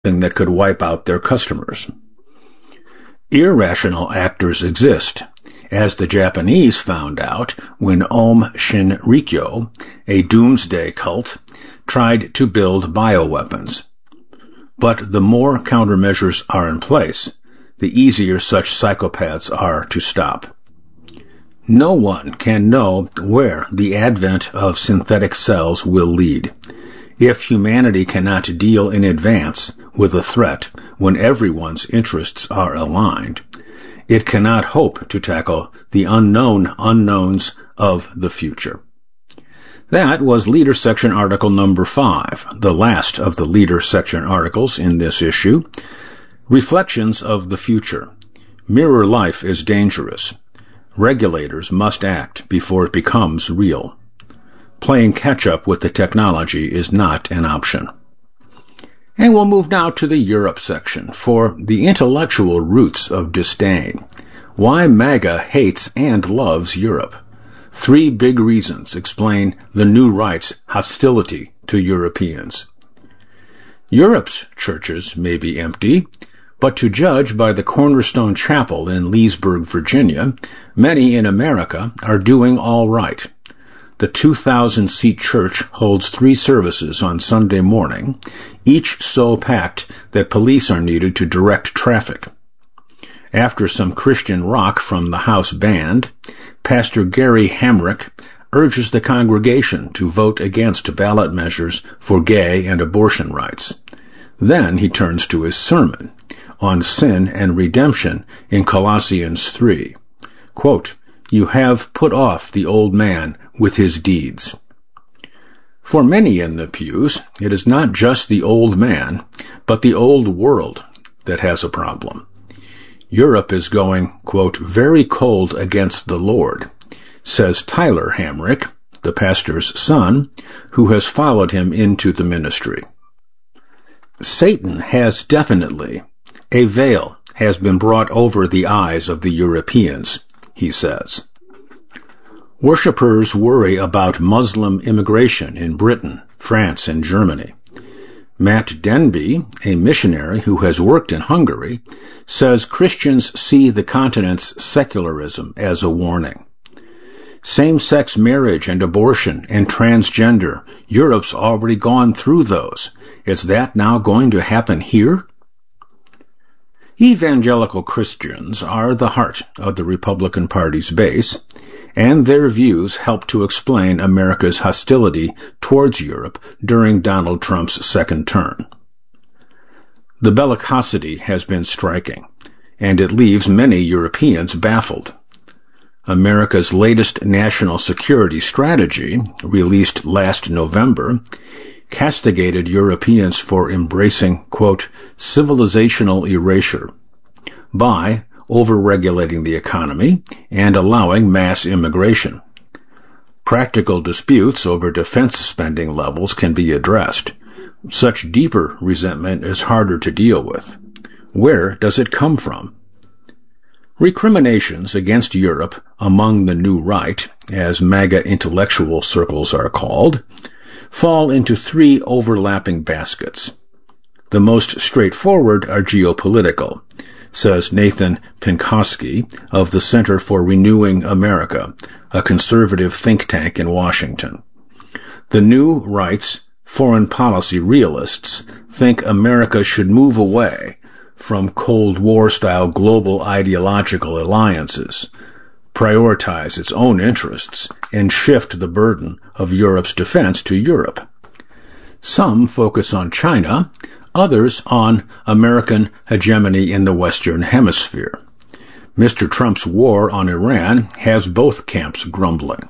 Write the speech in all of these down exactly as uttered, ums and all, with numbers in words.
that could wipe out their customers. Irrational actors exist, as the Japanese found out when Aum Shinrikyo, a doomsday cult, tried to build bioweapons. But the more countermeasures are in place, the easier such psychopaths are to stop. No one can know where the advent of synthetic cells will lead. If humanity cannot deal in advance with a threat when everyone's interests are aligned, it cannot hope to tackle the unknown unknowns of the future. That was Leader Section Article number five, the last of the Leader Section articles in this issue. Reflections of the Future. Mirror life is dangerous. Regulators must act before it becomes real. Playing catch-up with the technology is not an option. And we'll move now to the Europe section for the intellectual roots of disdain. Why MAGA hates and loves Europe. Three big reasons explain the new right's hostility to Europeans. Europe's churches may be empty, but to judge by the Cornerstone Chapel in Leesburg, Virginia, many in America are doing all right. The two thousand seat church holds three services on Sunday morning, each so packed that police are needed to direct traffic. After some Christian rock from the house band, Pastor Gary Hamrick urges the congregation to vote against ballot measures for gay and abortion rights. Then he turns to his sermon on sin and redemption in Colossians three. Quote, "You have put off the old man with his deeds." For many in the pews, it is not just the old man, but the old world that has a problem. Europe is going, quote, "very cold against the Lord," says Tyler Hamrick, the pastor's son, who has followed him into the ministry. Satan has definitely, a veil has been brought over the eyes of the Europeans, he says. Worshippers worry about Muslim immigration in Britain, France, and Germany. Matt Denby, a missionary who has worked in Hungary, says Christians see the continent's secularism as a warning. Same-sex marriage and abortion and transgender, Europe's already gone through those. Is that now going to happen here? Evangelical Christians are the heart of the Republican Party's base, and their views help to explain America's hostility towards Europe during Donald Trump's second term. The bellicosity has been striking, and it leaves many Europeans baffled. America's latest national security strategy, released last November, castigated Europeans for embracing, quote, civilizational erasure by over-regulating the economy and allowing mass immigration. Practical disputes over defense spending levels can be addressed. Such deeper resentment is harder to deal with. Where does it come from? Recriminations against Europe among the New Right, as MAGA intellectual circles are called, fall into three overlapping baskets. The most straightforward are geopolitical, says Nathan Pinkowski of the Center for Renewing America, a conservative think tank in Washington. The New Right's foreign policy realists think America should move away from Cold War-style global ideological alliances, prioritize its own interests, and shift the burden of Europe's defense to Europe. Some focus on China, others on American hegemony in the Western Hemisphere. Mister Trump's war on Iran has both camps grumbling.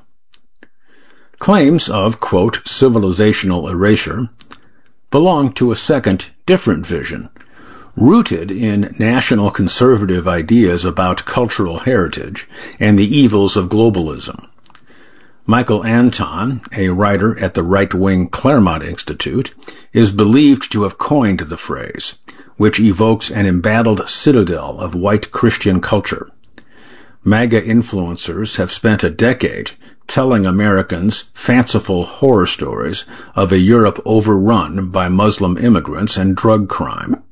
Claims of, quote, civilizational erasure belong to a second, different vision, rooted in national conservative ideas about cultural heritage and the evils of globalism. Michael Anton, a writer at the right-wing Claremont Institute, is believed to have coined the phrase, which evokes an embattled citadel of white Christian culture. MAGA influencers have spent a decade telling Americans fanciful horror stories of a Europe overrun by Muslim immigrants and drug crime.